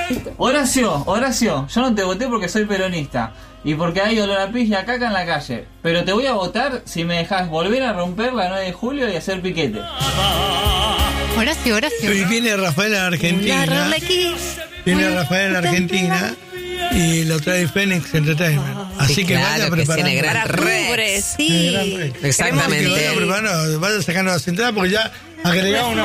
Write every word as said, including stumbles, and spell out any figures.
Horacio, Horacio, yo no te voté porque soy peronista y porque hay olor a pis y a caca en la calle, pero te voy a votar si me dejas volver a romper la nueve de julio y hacer piquete. Horacio, Horacio. Y viene Rafael a Argentina. Viene Rafael a Argentina y lo trae Phoenix Entertainment. Así Sí, que claro, vaya que preparando. tiene gran Para Rex. Rubres, Tiene gran sí. Rex. Exactamente. Así que vaya preparando, vaya sacando las entradas porque ya agregamos una